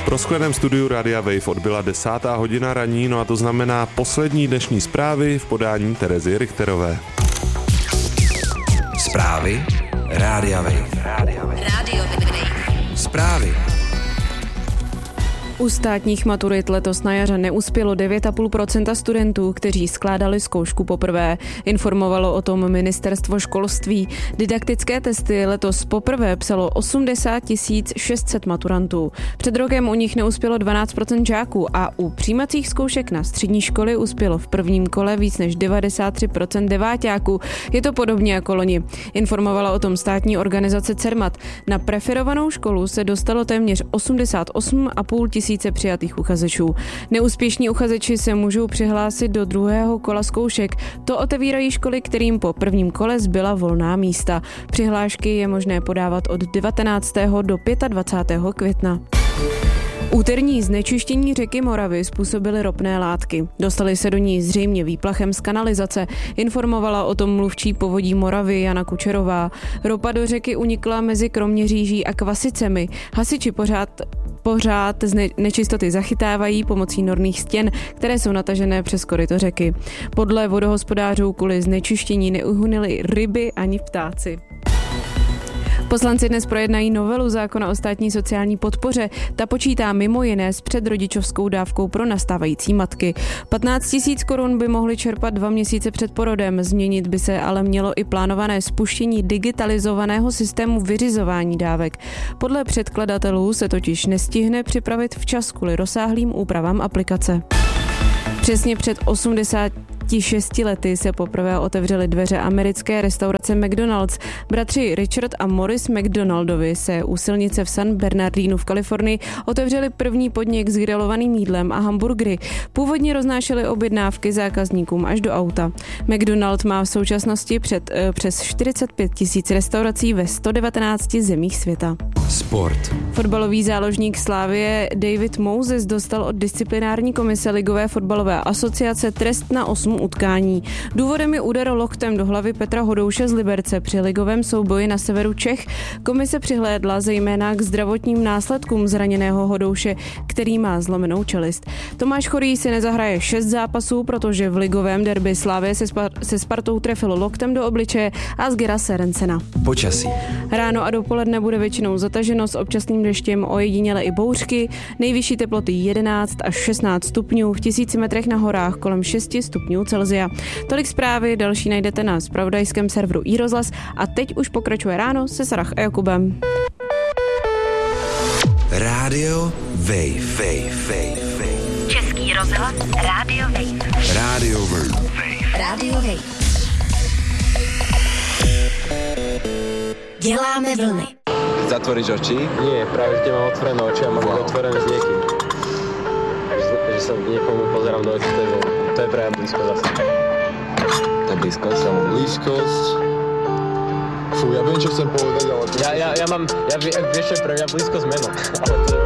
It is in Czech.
V proskleném studiu Rádia Wave odbyla 10. hodina ranní, no a to znamená poslední dnešní zprávy v podání Terezy Richterové. Zprávy Rádia Wave. Zprávy. U státních maturit letos na jaře neuspělo 9,5% studentů, kteří skládali zkoušku poprvé. Informovalo o tom ministerstvo školství. Didaktické testy letos poprvé psalo 80 600 maturantů. Před rokem u nich neuspělo 12% žáků a u přijímacích zkoušek na střední školy uspělo v prvním kole víc než 93% deváťáků. Je to podobně jako loni. Informovala o tom státní organizace Cermat. Na preferovanou školu se dostalo téměř 88,5 tisíce přijatých uchazečů. Neúspěšní uchazeči se můžou přihlásit do druhého kola zkoušek. To otevírají školy, kterým po prvním kole zbyla volná místa. Přihlášky je možné podávat od 19. do 25. května. Úterní znečištění řeky Moravy způsobily ropné látky. Dostaly se do ní zřejmě výplachem z kanalizace. Informovala o tom mluvčí Povodí Moravy Jana Kučerová. Ropa do řeky unikla mezi Kroměříží a Kvasicemi. Hasiči pořád nečistoty zachytávají pomocí norných stěn, které jsou natažené přes koryto řeky. Podle vodohospodářů kvůli znečištění neuhynuli ryby ani ptáci. Poslanci dnes projednají novelu zákona o státní sociální podpoře. Ta počítá mimo jiné s předrodičovskou dávkou pro nastávající matky. 15 000 korun by mohly čerpat 2 měsíce před porodem. Změnit by se ale mělo i plánované spuštění digitalizovaného systému vyřizování dávek. Podle předkladatelů se totiž nestihne připravit včas kvůli rozsáhlým úpravám aplikace. Přesně před 86 lety se poprvé otevřely dveře americké restaurace McDonald's. Bratři Richard a Morris McDonaldovi se u silnice v San Bernardinu v Kalifornii otevřeli první podnik s grilovaným jídlem a hamburgery. Původně roznášeli objednávky zákazníkům až do auta. McDonald má v současnosti přes 45 000 restaurací ve 119 zemích světa. Sport. Fotbalový záložník Slavie David Moses dostal od disciplinární komise Ligové fotbalové asociace trest na 8 utkání. Důvodem je úder loktem do hlavy Petra Hodouše z Liberce při ligovém souboji na severu Čech. Komise přihlédla zejména k zdravotním následkům zraněného Hodouše, který má zlomenou čelist. Tomáš Chorý si nezahraje 6 zápasů, protože v ligovém derby Slavie se Spartou trefilo loktem do obličeje a Asgera Serencena. Počasí. Ráno a dopoledne bude většinou zataženo s občasným deštěm, ojediněle i bouřky. Nejvyšší teploty 11 až 16 stupňů, v 1000 metrech na horách kolem 6 stupňů Celsia. Tolik zprávy, další najdete na zpravodajském serveru iRozhlas a teď už pokračuje ráno se Sarah a Jakubem. Rádio Wave. Český rozhlas Rádio Wave. Rádio Wave. Rádio Wave. Děláme vlny. Zatvoríš oči? Nie, práve keď mám otvorené oči a mám otvorené s niekým. Takže sa niekomu pozerám do očí, to je práve blízko zase. To je blízkosť, samozrejme. Blízkosť. Fú, ja viem, čo chcem povedať, ale... Ja vieš, čo je pre mňa blízkosť meno, ale to